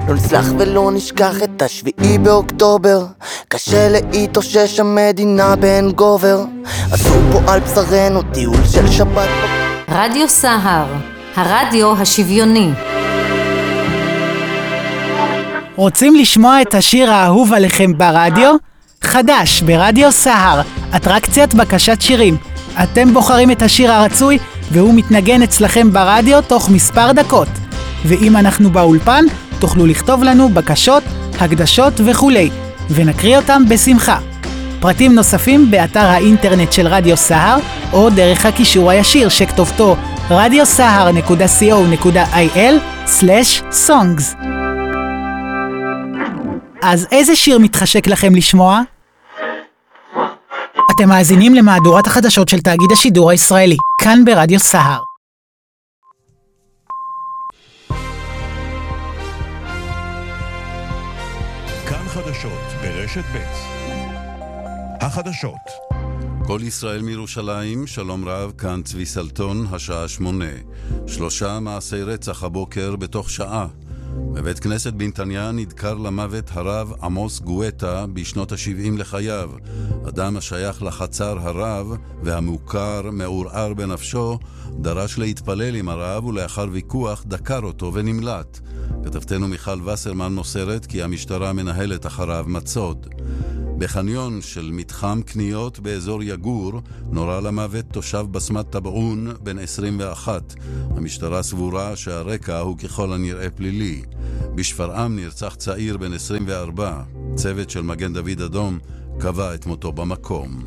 לא נסלח ולא נשכח את 7 באוקטובר. קשה להתאושש, המדינה באין גובר. עשו פה על בשרנו טיול של שבת. רדיו סהר, הרדיו השוויוני. רוצים לשמוע את השיר האהוב עליכם ברדיו? חדש ברדיו סהר, אטרקציית בקשת שירים. אתם בוחרים את השיר הרצוי והוא מתנגן אצלכם ברדיו תוך מספר דקות. ואם אנחנו באולפן, תוכלו לכתוב לנו בקשות, הקדשות וכולי, ונקריא אותם בשמחה. פרטים נוספים באתר האינטרנט של רדיו סהר, או דרך הקישור הישיר שכתובתו radiosahar.co.il/songs. אז איזה שיר מתחשק לכם לשמוע? אתם מאזינים למהדורת החדשות של תאגיד השידור הישראלי, כאן ברדיו סהר. כאן חדשות ברשת ב'. החדשות. כל ישראל מירושלים, שלום רב, כאן צבי סלטון, השעה 8. 3 מעשי רצח הבוקר בתוך שעה. בבית כנסת בנתניה נדקר למוות הרב עמוס גואטה בשנות ה-70 לחייו. אדם השייך לחצר הרב והמוכר מעורער בנפשו, דרש להתפלל עם הרב ולאחר ויכוח דקר אותו ונמלט. כתבתנו מיכל וסרמן מוסרת כי המשטרה מנהלת אחריו מצוד. בחניון של מתחם קניות באזור יגור נורה למוות תושב בסמת טבעון בן 21. המשטרה סבורה שהרקע הוא ככל הנראה פלילי. בשפרעם נרצח צעיר בן 24. צוות של מגן דוד אדום קבע את מותו במקום.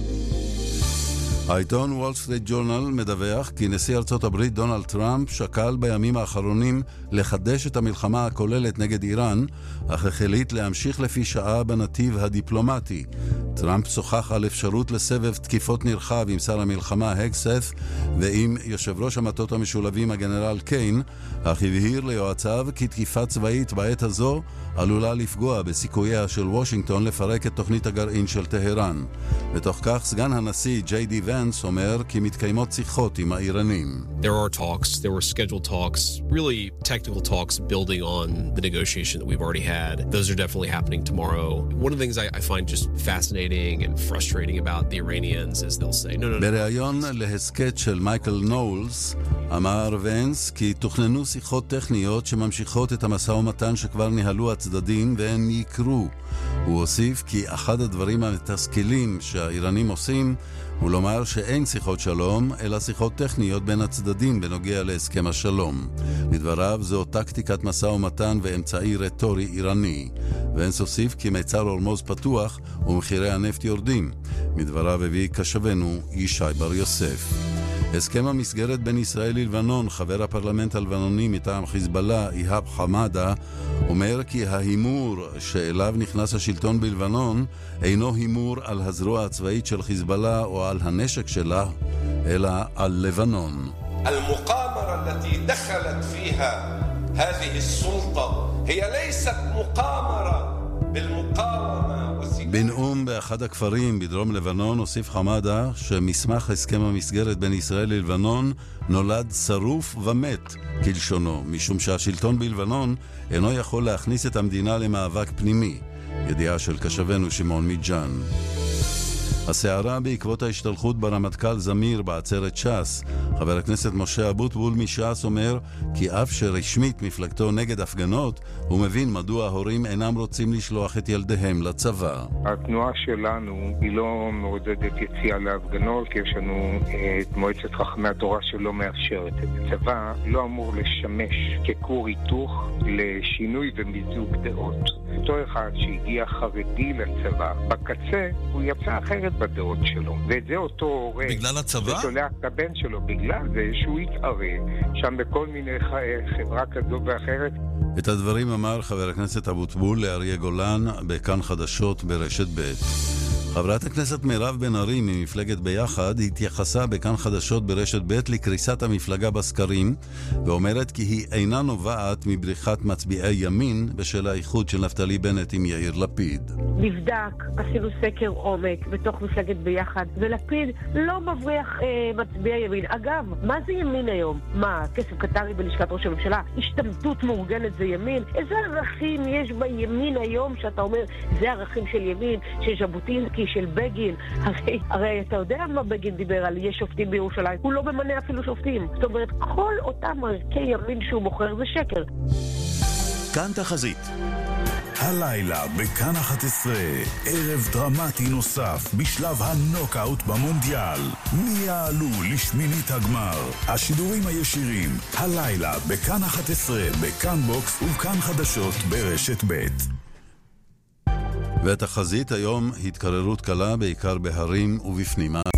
העיתון וול סטריט ג'ורנל מדווח כי נשיא ארצות הברית דונלד טראמפ שקל בימים האחרונים לחדש את המלחמה הכוללת נגד איראן, אך החליט להמשיך לפי שעה בנתיב הדיפלומטי. טראמפ שוחח על אפשרות לסבב תקיפות נרחב עם שר המלחמה הגסף ועם יושב ראש המטות המשולבים הגנרל קיין, אך הבהיר ליועציו כי תקיפה צבאית בעת הזו עלולה לפגוע בסיכוייה של וושינגטון לפרק את תוכנית הגרעין של טהרן. בתוך כך סגן הנשיא ג'יי די ונס אומר כי מתקיימות שיחות עם האיראנים. There are talks, there were scheduled talks, really technical talks building on the negotiation that we've already had. Those are definitely happening tomorrow. One of the things I find just fascinating and frustrating about the Iranians is they'll say, no. בראיון להסקט של מייקל נולס, אמר ונס כי תוכננו שיחות טכניות שממשיכות את המשא ומתן שכבר ניהלו הצדדים והן יקרו. הוא הוסיף כי אחד הדברים המתסכלים שהאיראנים עושים הוא לומר שאין שיחות שלום, אלא שיחות טכניות בין הצדדים בנוגע להסכם השלום. לדבריו זו טקטיקת משא ומתן ואמצעי רטורי איראני. ונס הוסיף כי מיצר הורמוז פתוח ומחירי הנפט יורדים. מדבריו הביא קשבנו ישי בר יוסף. הסכם המסגרת בין ישראל ללבנון, חבר הפרלמנט הלבנוני מטעם חיזבאללה, איהאב חמאדה, אומר כי ההימור שאליו נכנס השלטון בלבנון אינו הימור על הזרוע הצבאית של חיזבאללה או על הנשק שלה, אלא על לבנון. المقامرة التي دخلت فيها هذه السلطة هي ليست مقامرة بالمقاومة. בנאום באחד הכפרים בדרום לבנון הוסיף חמאדה שמסמך הסכם המסגרת בין ישראל ללבנון נולד שרוף ומת כלשונו, משום שהשלטון בלבנון אינו יכול להכניס את המדינה למאבק פנימי. ידיעה של קשבנו שמעון מיג'אן. הסערה בעקבות ההשתלחות ברמטכ"ל זמיר בעצרת ש"ס. חבר הכנסת משה אבוטבול מש"ס אומר כי אף שרשמית מפלגתו נגד הפגנות, הוא מבין מדוע ההורים אינם רוצים לשלוח את ילדיהם לצבא. התנועה שלנו היא לא מעודדת יציאה להפגנות, כי יש לנו את מועצת חכמי התורה שלא מאפשרת. הצבא לא אמור לשמש ככור היתוך לשינוי ומיזוג דעות. אותו אחד שהגיע חרדי לצבא, בקצה הוא יצא אחרת בדעות שלו, ואת זה אותו הורה בגלל הצבא? ושולח את הבן שלו בגלל זה שהוא יתערב שם בכל מיני חברה כזו ואחרת. את הדברים אמר חבר הכנסת אבוטבול לאריה גולן בכאן חדשות ברשת ב'. חברת הכנסת מירב בן ארי ממפלגת ביחד התייחסה בכאן חדשות ברשת ב' לקריסת המפלגה בסקרים, ואומרת כי היא אינה נובעת מבריחת מצביעי ימין בשל האיחוד של נפתלי בנט עם יאיר לפיד. נבדק, עשינו סקר עומק בתוך מפלגת ביחד, ולפיד לא מבריח מצביעי ימין. אגב, מה זה ימין היום? מה, כסף קטרי בלשכת ראש הממשלה? השתמטות מאורגנת זה ימין? איזה ערכים יש בימין היום שאתה אומר, זה ערכים של ימין, של ז'בוטינסקי, של בגין? הרי אתה יודע מה בגין דיבר על יש שופטים בירושלים? הוא לא ממנה אפילו שופטים. זאת אומרת, כל אותם ערכי ימין שהוא מוכר זה שקר. כאן תחזית. הלילה בכאן 11, ערב דרמטי נוסף בשלב הנוקאוט במונדיאל. מי יעלו לשמינית הגמר? השידורים הישירים, הלילה בכאן 11, בכאן בוקס וכאן חדשות ברשת ב'. והתחזית היום התקררות קלה בעיקר בהרים ובפנימה